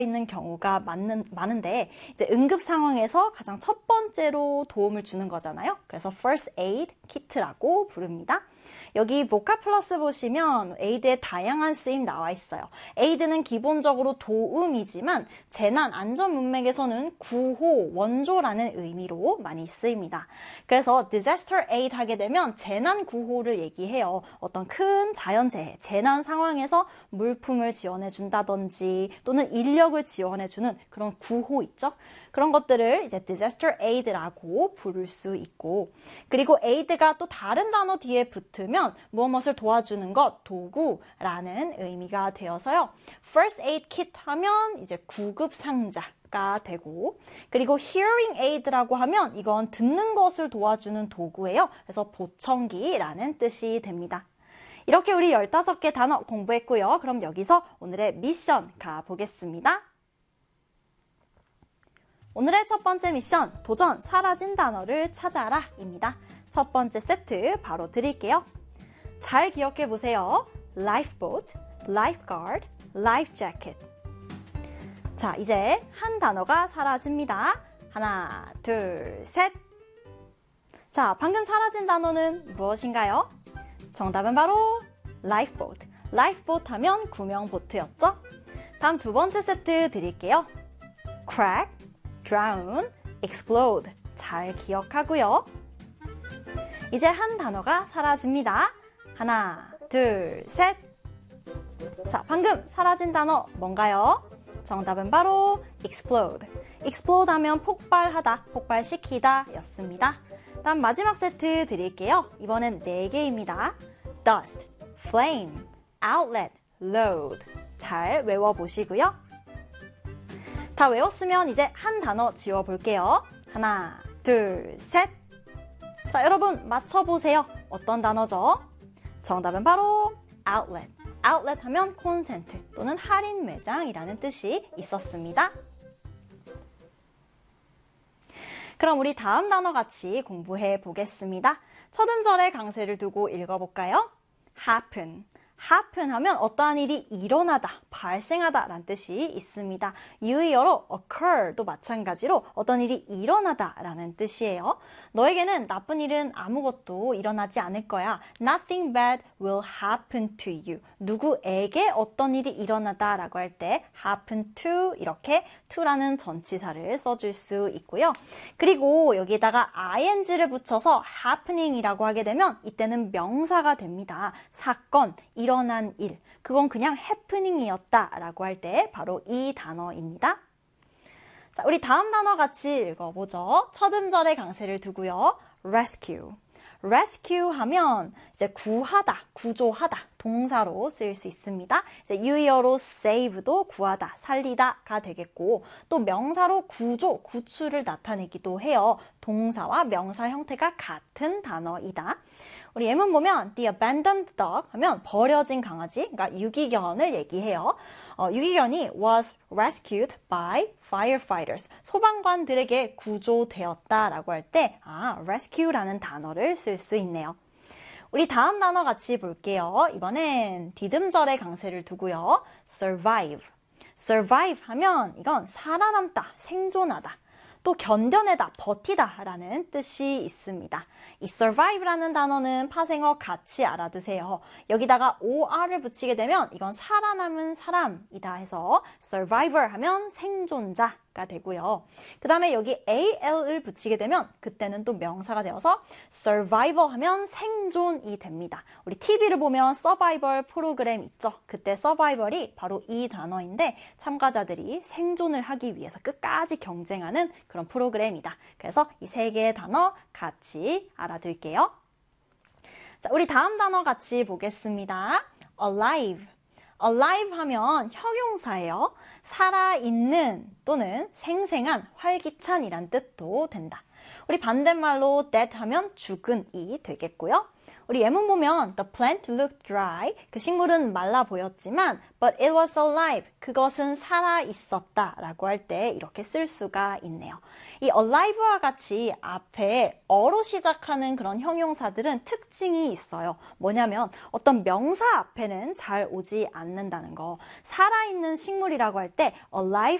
있는 경우가 많은데 이제 응급 상황에서 가장 첫 번째로 도움을 주는 거잖아요. 그래서 first aid kit라고 부릅니다. 여기 보카 플러스 보시면 aid의 다양한 쓰임 나와 있어요. aid는 기본적으로 도움이지만 재난 안전 문맥에서는 구호, 원조라는 의미로 많이 쓰입니다. 그래서 disaster aid 하게 되면 재난 구호를 얘기해요. 어떤 큰 자연재해, 재난 상황에서 물품을 지원해 준다든지 또는 인력을 지원해 주는 그런 구호 있죠? 그런 것들을 이제 disaster aid라고 부를 수 있고, 그리고 aid가 또 다른 단어 뒤에 붙으면 무엇을 도와주는 것, 도구라는 의미가 되어서요. first aid kit 하면 이제 구급 상자가 되고, 그리고 hearing aid라고 하면 이건 듣는 것을 도와주는 도구예요. 그래서 보청기라는 뜻이 됩니다. 이렇게 우리 15개 단어 공부했고요. 그럼 여기서 오늘의 미션 가보겠습니다. 오늘의 첫 번째 미션, 도전 사라진 단어를 찾아라 입니다. 첫 번째 세트 바로 드릴게요. 잘 기억해 보세요. lifeboat, lifeguard, life jacket. 자, 이제 한 단어가 사라집니다. 하나, 둘, 셋. 자, 방금 사라진 단어는 무엇인가요? 정답은 바로 lifeboat. lifeboat 하면 구명보트였죠? 다음 두 번째 세트 드릴게요. crack, drown, explode. 잘 기억하고요. 이제 한 단어가 사라집니다. 하나, 둘, 셋. 자, 방금 사라진 단어 뭔가요? 정답은 바로 explode. explode 하면 폭발하다, 폭발시키다 였습니다. 다음 마지막 세트 드릴게요. 이번엔 4개입니다. dust, flame, outlet, load. 잘 외워보시고요. 다 외웠으면 이제 한 단어 지워볼게요. 하나, 둘, 셋. 자, 여러분 맞춰보세요. 어떤 단어죠? 정답은 바로 outlet. outlet 하면 콘센트 또는 할인 매장이라는 뜻이 있었습니다. 그럼 우리 다음 단어 같이 공부해 보겠습니다. 첫 음절에 강세를 두고 읽어볼까요? happen. happen 하면 어떠한 일이 일어나다, 발생하다 라는 뜻이 있습니다. 유의어로 occur도 마찬가지로 어떤 일이 일어나다 라는 뜻이에요. 너에게는 나쁜 일은 아무것도 일어나지 않을 거야. Nothing bad will happen to you. 누구에게 어떤 일이 일어나다 라고 할 때 happen to 이렇게 to라는 전치사를 써줄 수 있고요. 그리고 여기에다가 ing를 붙여서 happening이라고 하게 되면 이때는 명사가 됩니다. 사건, 일어난 일, 그건 그냥 해프닝이었다 라고 할 때 바로 이 단어입니다. 자, 우리 다음 단어 같이 읽어보죠. 첫 음절에 강세를 두고요. rescue. rescue 하면 이제 구하다, 구조하다 동사로 쓰일 수 있습니다. 이제 유의어로 save도 구하다, 살리다가 되겠고 또 명사로 구조, 구출을 나타내기도 해요. 동사와 명사 형태가 같은 단어이다. 우리 예문 보면 the abandoned dog 하면 버려진 강아지, 그러니까 유기견을 얘기해요. 유기견이 was rescued by firefighters. 소방관들에게 구조되었다라고 할 때 rescue라는 단어를 쓸 수 있네요. 우리 다음 단어 같이 볼게요. 이번엔 디귿절에 강세를 두고요. survive. survive 하면 이건 살아남다, 생존하다. 또 견뎌내다, 버티다 라는 뜻이 있습니다. 이 survive라는 단어는 파생어 같이 알아두세요. 여기다가 or를 붙이게 되면 이건 살아남은 사람이다 해서 survivor 하면 생존자가 되고요. 그 다음에 여기 al을 붙이게 되면 그때는 또 명사가 되어서 survival 하면 생존이 됩니다. 우리 TV를 보면 서바이벌 프로그램 있죠? 그때 서바이벌이 바로 이 단어인데 참가자들이 생존을 하기 위해서 끝까지 경쟁하는 그런 프로그램이다. 그래서 이 3개의 단어 같이 알아둘게요. 자, 우리 다음 단어 같이 보겠습니다. alive. alive 하면 형용사예요. 살아있는 또는 생생한, 활기찬이란 뜻도 된다. 우리 반대말로 dead 하면 죽은이 되겠고요. 우리 예문 보면 the plant looked dry. 그 식물은 말라 보였지만 but it was alive. 그것은 살아 있었다 라고 할 때 이렇게 쓸 수가 있네요. 이 alive와 같이 앞에 어로 시작하는 그런 형용사들은 특징이 있어요. 뭐냐면 어떤 명사 앞에는 잘 오지 않는다는 거. 살아있는 식물이라고 할 때 alive